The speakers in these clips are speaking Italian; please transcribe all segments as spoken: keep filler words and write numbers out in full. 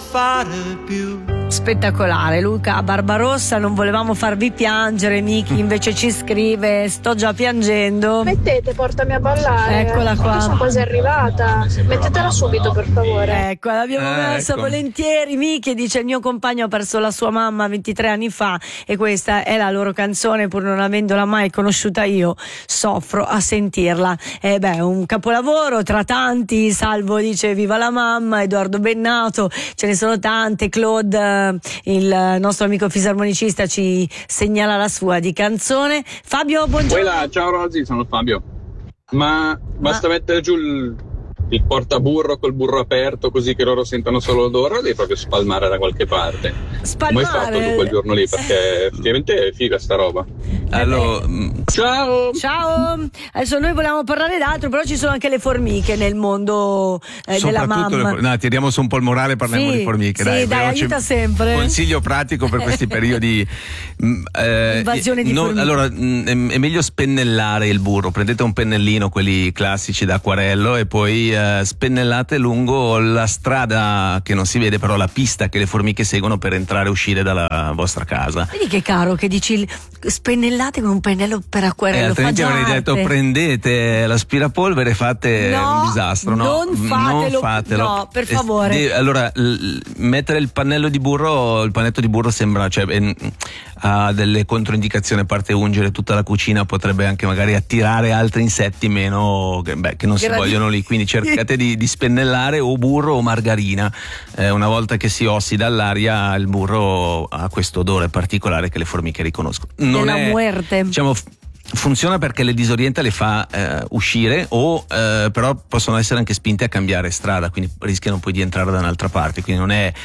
fare più. Spettacolare, Luca Barbarossa, non volevamo farvi piangere. Miki invece ci scrive: sto già piangendo. Mettete Portami a ballare. Eccola qua. Io sono quasi arrivata. Mettetela subito, per favore. Ecco, l'abbiamo Ah, messa ecco. volentieri. Miki dice: il mio compagno ha perso la sua mamma ventitré anni fa e questa è la loro canzone, pur non avendola mai conosciuta io soffro a sentirla. E beh, un capolavoro tra tanti. Salvo dice: viva la mamma. Edoardo Bennato, ce ne sono tante. Claude, il nostro amico fisarmonicista, ci segnala la sua di canzone. Fabio, buongiorno. Quella, ciao Rosy, sono Fabio. Ma basta Ma- mettere giù il, il portaburro col burro aperto così che loro sentono solo l'odore, o devi proprio spalmare da qualche parte? Come hai fatto Spalmare. tu quel giorno lì? Perché effettivamente è figa sta roba. Allora, mh, Ciao! Ciao, adesso noi volevamo parlare d'altro, però ci sono anche le formiche nel mondo eh, della soprattutto le mamma. for- no, tiriamo su un po' il morale, parliamo Sì, di formiche. sì, dai, dai, veloce. aiuta sempre. Consiglio pratico per questi periodi. mh, eh, Invasione di no, formiche. allora, mh, è, è meglio spennellare il burro. Prendete un pennellino, quelli classici da acquarello, e poi eh, spennellate lungo la strada che non si vede, però la pista che le formiche seguono per entrare e uscire dalla vostra casa. Vedi che caro che dici il- spennellate con un pennello per E acquerello, fa altrimenti già avrei detto: arte. prendete l'aspirapolvere e fate No, un disastro. No, non fatelo, non fatelo. no, per Eh, favore. de- allora, l- mettere il pannello di burro, il pannetto di burro sembra, cioè, eh, ha delle controindicazioni, a parte ungere tutta la cucina, potrebbe anche magari attirare altri insetti meno, che, beh, che non si Gradi- vogliono lì. Quindi cercate di, di spennellare o burro o margarina. Eh, una volta che si ossida all'aria, il burro ha questo odore particolare che le formiche riconoscono. Non Della è, muerte. diciamo, f- funziona perché le disorienta, le fa eh, uscire, o eh, però possono essere anche spinte a cambiare strada, quindi rischiano poi di entrare da un'altra parte. Quindi non è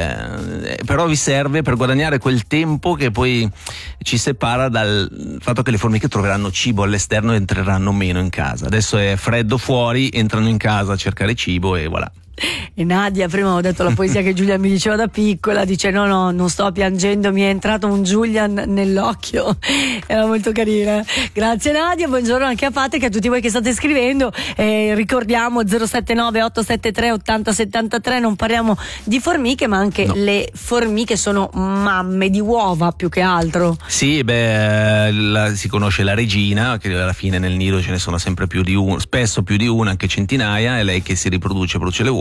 eh, però vi serve per guadagnare quel tempo che poi ci separa dal fatto che le formiche troveranno cibo all'esterno e entreranno meno in casa. Adesso è freddo fuori, entrano in casa a cercare cibo e voilà. E Nadia, prima ho detto la poesia che Giulia mi diceva da piccola, dice: no no, non sto piangendo, mi è entrato un Julian nell'occhio. Era molto carina. Grazie Nadia, buongiorno anche a Patrick e a tutti voi che state scrivendo. Eh, ricordiamo zero sette nove otto sette tre otto zero sette tre. Non parliamo di formiche, ma anche No. le formiche sono mamme di uova più che altro. Sì, beh, la- si conosce la regina, che alla fine nel nido ce ne sono sempre più di uno, spesso più di una, anche centinaia, è lei che si riproduce, produce le uova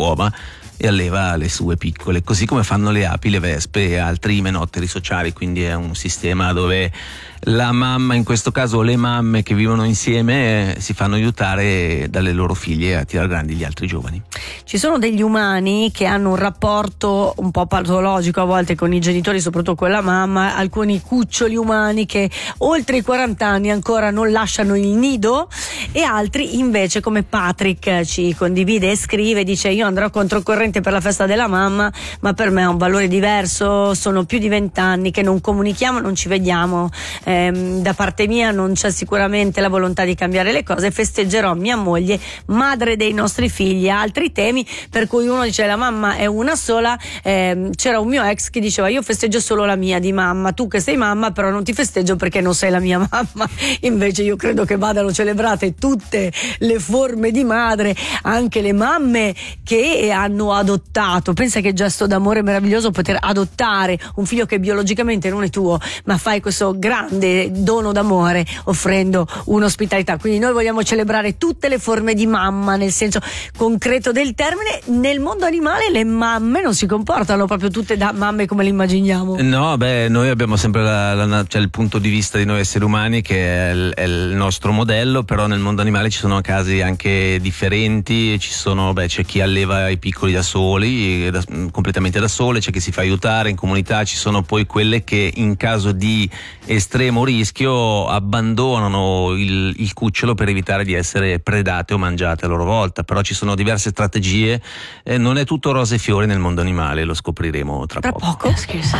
e alleva le sue piccole, così come fanno le api, le vespe e altri imenotteri sociali. Quindi è un sistema dove la mamma, in questo caso le mamme che vivono insieme, eh, si fanno aiutare dalle loro figlie a tirare grandi gli altri giovani. Ci sono degli umani che hanno un rapporto un po' patologico a volte con i genitori, soprattutto con la mamma, alcuni cuccioli umani che oltre i quaranta anni ancora non lasciano il nido, e altri invece, come Patrick ci condivide e scrive, dice: io andrò controcorrente per la festa della mamma, ma per me ha un valore diverso, sono più di vent'anni che non comunichiamo, non ci vediamo, ehm, da parte mia non c'è sicuramente la volontà di cambiare le cose, festeggerò mia moglie, madre dei nostri figli. Altri temi per cui uno dice: la mamma è una sola. Ehm, c'era un mio ex che diceva: io festeggio solo la mia di mamma, tu che sei mamma però non ti festeggio perché non sei la mia mamma. Invece io credo che vadano celebrate tutte le forme di madre, anche le mamme che hanno adottato. Pensa che gesto d'amore meraviglioso poter adottare un figlio che biologicamente non è tuo, ma fai questo grande dono d'amore offrendo un'ospitalità. Quindi noi vogliamo celebrare tutte le forme di mamma nel senso concreto del termine. Nel mondo animale le mamme non si comportano proprio tutte da mamme come le immaginiamo. No, beh, noi abbiamo sempre la, la, cioè il punto di vista di noi esseri umani che è il, è il nostro modello, però nel mondo animale ci sono casi anche differenti. Ci sono, beh, c'è chi alleva i piccoli da soli, da, completamente da sole, c'è chi si fa aiutare in comunità, ci sono poi quelle che in caso di estremo rischio abbandonano il, il cucciolo per evitare di essere predate o mangiate a loro volta. Però ci sono diverse strategie, eh, non è tutto rose e fiori nel mondo animale, lo scopriremo tra, Tra poco. poco. Scusa.